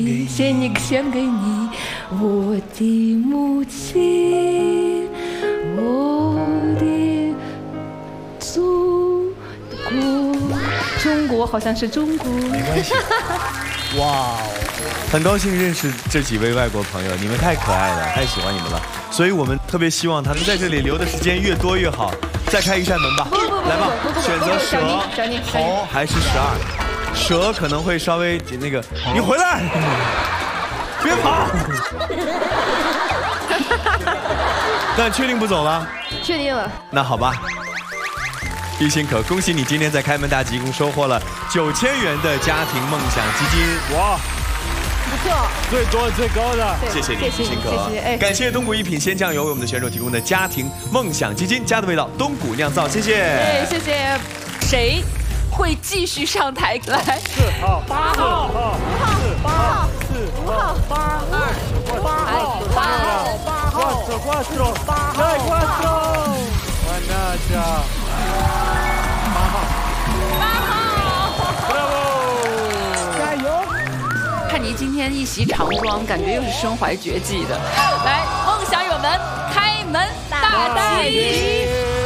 献给你，我的母亲，我的祖国。中国好像是中国。 没关系。哇哦，很高兴认识这几位外国朋友，你们太可爱了，太喜欢你们了，所以我们特别希望他们在这里留的时间越多越好。再开一扇门吧，来吧，选择蛇、猴还是12？蛇可能会稍微那个，你回来，别跑。但确定不走了？ 确定了。 那好吧。必心可，恭喜你今天在开门大吉一共收获了9000元的家庭梦想基金。哇！ 不错， 最多最高的， 谢谢你，必心可。感谢东谷一品鲜酱油为我们的选手提供的家庭梦想基金，家的味道，东谷酿造，谢谢。 谢谢。谁会继续上台？来 4号、8号、5号、4号、5号、8号、8号、4号、完了家，8号，Bravo， 加油！ 看你今天一袭长装，感觉又是身怀绝技的。来，梦想友们，开门大吉！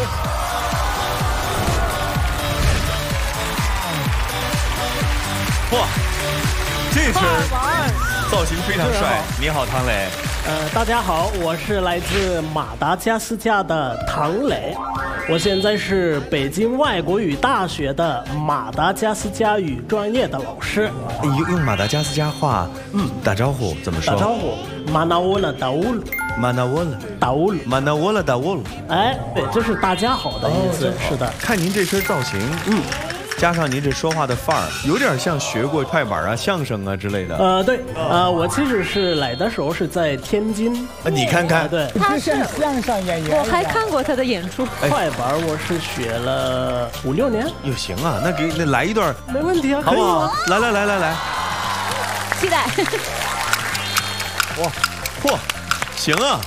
哇，这身造型非常帅。你好，唐磊。 大家好，我是来自马达加斯加的唐磊，我现在是北京外国语大学的马达加斯加语专业的老师。 用马达加斯加话，打招呼怎么说？ 打招呼，马纳沃勒达乌鲁， 马纳沃勒达乌鲁， 马纳沃勒达乌鲁。 哎，对，这是大家好的意思。是的， 看您这身造型，加上您这说话的范儿，有点像学过快板啊、相声啊之类的。 对，我其实是来的时候是在天津。 你看看， 对， 他是相声演员。 我还看过他的演出。 快板我是学了5、6年。 哟，行啊，那来一段， 没问题啊， 好不好？来， 期待。 哇，嚯，行啊，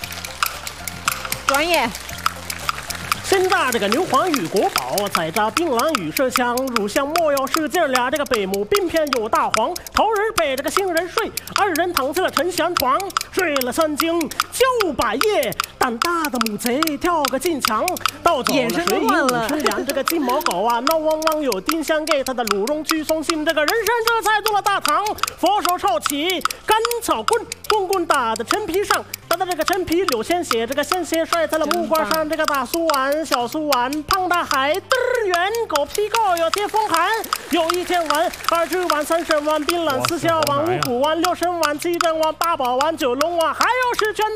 专业。 现在这个牛黄与国宝，采摘槟榔与麝香，乳香没有使劲俩，这个北母并片有大黄，头人陪这个新人睡，2人躺在了陈祥床，睡了3更就把夜，胆大的母贼跳个进墙，盗走了水银5升粮，这个金毛狗啊闹汪汪有丁香给他的乳茸居松心，这个人参这才做了大堂，佛手抄起干草棍，棍棍打在陈皮上，打到这个陈皮流鲜血，这个鲜血摔在了木瓜上，这个大苏丸小苏丸胖大海圆狗皮膏有些风寒，有1天丸2只丸3升丸槟榔4小丸5谷丸6升丸7珍丸8宝丸9龙丸，还有10全